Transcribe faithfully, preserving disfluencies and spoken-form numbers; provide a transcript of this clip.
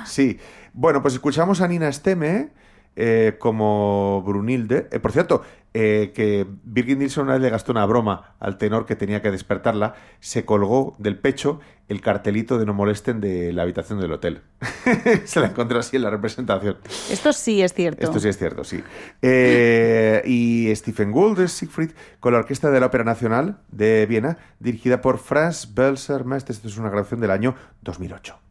Sí. Bueno, pues escuchamos a Nina Stemme eh, como Brunilde. Eh, por cierto, eh, que Birgit Nilsson una vez le gastó una broma al tenor que tenía que despertarla. Se colgó del pecho el cartelito de no molesten de la habitación del hotel. Se la encontró así en la representación. Esto sí es cierto. Esto sí es cierto, sí. Eh, y Stephen Gould es Siegfried con la Orquesta de la Ópera Nacional de Viena, dirigida por Franz Belser Mest. Esto es una grabación del año dos mil ocho.